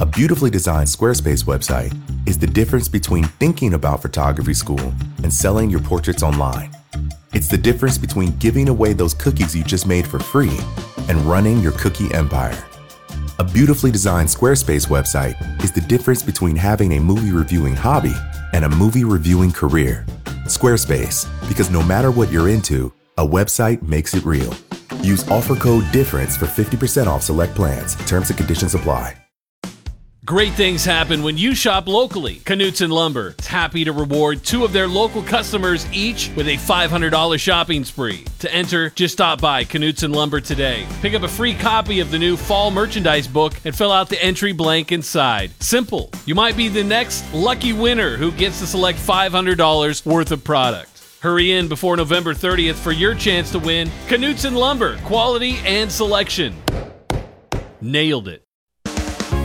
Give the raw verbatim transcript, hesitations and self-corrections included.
A beautifully designed Squarespace website is the difference between thinking about photography school and selling your portraits online. It's the difference between giving away those cookies you just made for free and running your cookie empire. A beautifully designed Squarespace website is the difference between having a movie reviewing hobby and a movie reviewing career. Squarespace, because no matter what you're into, a website makes it real. Use offer code DIFFERENCE for fifty percent off select plans. Terms and conditions apply. Great things happen when you shop locally. Knutson Lumber is happy to reward two of their local customers each with a five hundred dollars shopping spree. To enter, just stop by Knutson Lumber today. Pick up a free copy of the new fall merchandise book and fill out the entry blank inside. Simple. You might be the next lucky winner who gets to select five hundred dollars worth of product. Hurry in before November thirtieth for your chance to win Knutson Lumber, quality and selection. Nailed it.